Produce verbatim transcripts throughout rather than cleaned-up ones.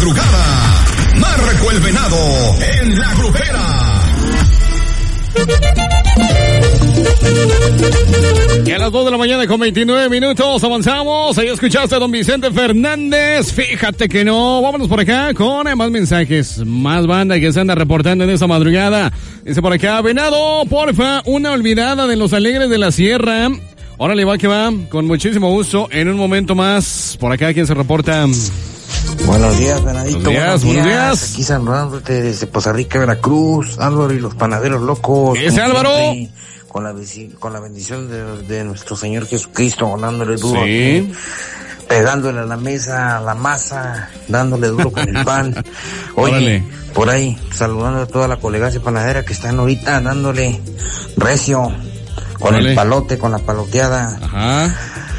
madrugada. Marco el Venado en La Grupera. Y a las dos de la mañana con veintinueve minutos avanzamos. Ahí escuchaste a don Vicente Fernández. Fíjate que no. Vámonos por acá con más mensajes. Más banda que se anda reportando en esta madrugada. Dice por acá, Venado, porfa, una olvidada de los Alegres de la Sierra. Órale, va que va. Con muchísimo gusto. En un momento más. Por acá, ¿quién se reporta? Buenos días, Venadito. Buenos días, buenos días. Aquí saludándote desde Poza Rica, Veracruz. Álvaro y los panaderos locos. ¡Ese Álvaro! Siempre, con la, con la bendición de, de nuestro Señor Jesucristo, dándole duro. Sí. Aquí, pegándole a la mesa, a la masa, dándole duro con el pan. Oye, órale. Por ahí, saludando a toda la colegacia panadera que están ahorita dándole recio, con órale. El palote, con la paloteada. Ajá.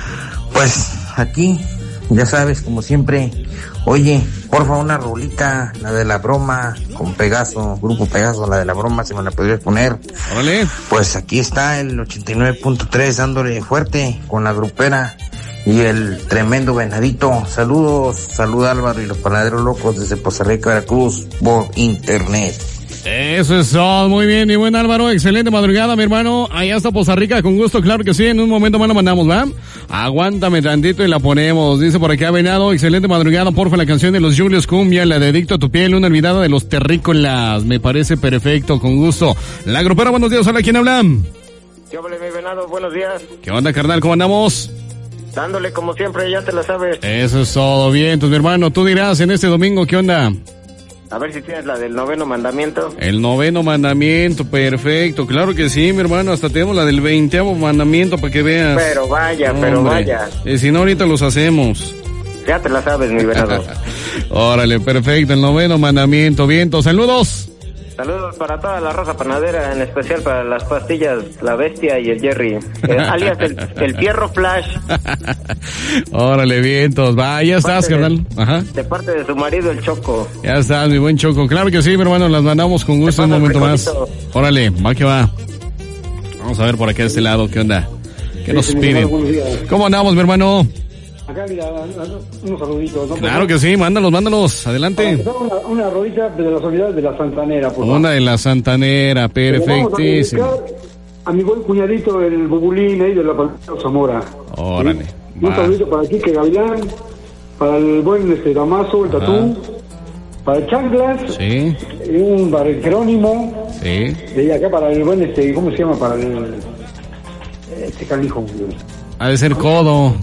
Pues, aquí, ya sabes, como siempre, oye, porfa, una rolita, la de la broma, con Pegaso, Grupo Pegaso, la de la broma, si me la podrías poner. Órale. Pues aquí está el ochenta y nueve punto tres dándole fuerte con la grupera y el tremendo Venadito. Saludos, saluda Álvaro y los panaderos locos desde Poza Rica, Veracruz, por internet. Eso es todo, muy bien, mi buen Álvaro, excelente madrugada, mi hermano, allá está Poza Rica, con gusto, claro que sí, en un momento más la mandamos, ¿va? Aguántame tantito y la ponemos, dice por acá Venado, excelente madrugada, porfa, la canción de los Julius Cumbia, la de Adicto a tu piel, una olvidada de los terrícolas, me parece perfecto, con gusto. La grupera, buenos días, hola, ¿quién habla? ¿Qué habla, mi Venado? Buenos días. ¿Qué onda, carnal, cómo andamos? Dándole como siempre, ya te la sabes. Eso es todo, bien, entonces, mi hermano, tú dirás en este domingo, ¿qué onda? A ver si tienes la del noveno mandamiento. El noveno mandamiento, perfecto. Claro que sí, mi hermano. Hasta tenemos la del veinteavo mandamiento para que veas. Pero vaya, pero hombre, vaya. Y si no, ahorita los hacemos. Ya te la sabes, mi Venado. Órale, perfecto. El noveno mandamiento. Vientos, saludos. Saludos para toda la raza panadera, en especial para las pastillas, la bestia y el Jerry, eh, alias el, el Fierro Flash. Órale, vientos, va, ya estás, carnal. Ajá. De parte de su marido, el Choco. Ya estás, mi buen Choco. Claro que sí, mi hermano, las mandamos con gusto en un momento más. Órale, va que va. Vamos a ver por acá de este lado, ¿qué onda? ¿Qué sí, nos sí, piden? ¿Cómo andamos, mi hermano? Acá, mira, unos saluditos, ¿no? Claro que sí, mándalos, mándalos, adelante. Una, una rodita de las unidades de la Santanera, por favor. Una de la Santanera, perfectísimo. A, a mi buen cuñadito, el Bubulín, ahí de la Pantera Zamora. Órale. ¿Sí? Un saludito para Quique Gavilán, para el buen este, Damaso, el Tatú, para el Chanclas, sí. Y un para el Jerónimo, sí. Y acá para el buen, este, ¿cómo se llama? Para el, este canijo. Ha de ser Codo.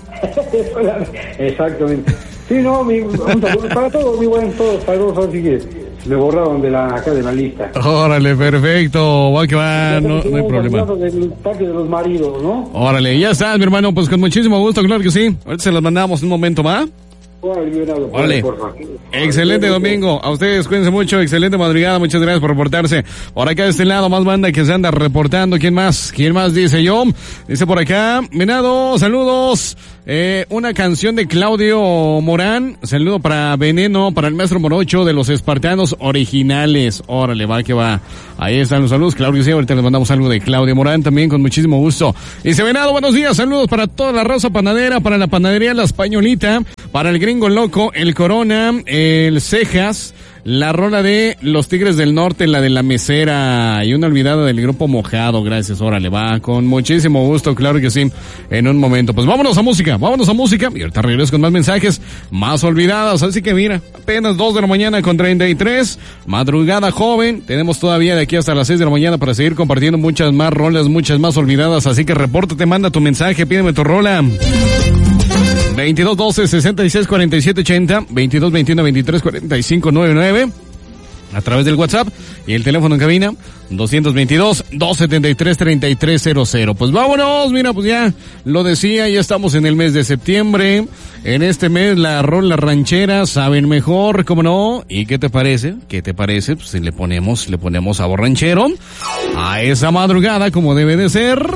Exactamente. Sí, no, mi, un saludo para todos, mi buen, todos, para todos, así que me borraron de la, acá de la lista. Órale, perfecto, va que va, no, no hay problema. Del parque de los maridos, ¿no? Órale, ya estás, mi hermano, pues con muchísimo gusto, claro que sí. Ahorita se las mandamos un momento, ¿va? Órale, excelente domingo, a ustedes cuídense mucho, excelente madrugada, muchas gracias por reportarse. Por acá de este lado, más banda que se anda reportando. ¿Quién más? ¿Quién más dice yo? Dice por acá, Venado, saludos. Eh, una canción de Claudio Morán, saludo para Veneno, para el maestro Morocho de los Espartanos Originales. Órale, va que va. Ahí están los saludos, claro que sí, ahorita les mandamos algo de Claudio Morán también con muchísimo gusto. Dice Venado, buenos días, saludos para toda la raza panadera, para la panadería La Españolita, para el Gringo Loco, el Corona, el Cejas, la rola de los Tigres del Norte, la de la Mesera y una olvidada del Grupo Mojado. Gracias, órale, va, con muchísimo gusto, claro que sí, en un momento. Pues vámonos a música, vámonos a música y ahorita regreso con más mensajes, más olvidadas. Así que mira, apenas dos de la mañana con treinta y tres, madrugada joven, tenemos todavía de aquí hasta las seis de la mañana para seguir compartiendo muchas más rolas, muchas más olvidadas. Así que repórtate, manda tu mensaje, pídeme tu rola. veintidós doce sesenta y seis cuarenta y siete ochenta, veintidós veintiuno veintitrés cuarenta y cinco noventa y nueve a través del WhatsApp y el teléfono en cabina doscientos veintidós doscientos setenta y tres treinta y tres cero cero. Pues vámonos, mira, pues ya lo decía, ya estamos en el mes de septiembre. En este mes la rola ranchera saben mejor, ¿cómo no? ¿Y qué te parece? ¿Qué te parece? Pues si le ponemos, le ponemos sabor ranchero a esa madrugada como debe de ser.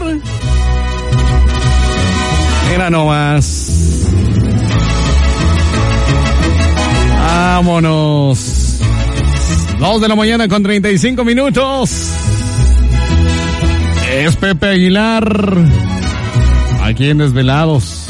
Era nomás. Vámonos. Dos de la mañana con treinta y cinco minutos. Es Pepe Aguilar. Aquí en Desvelados.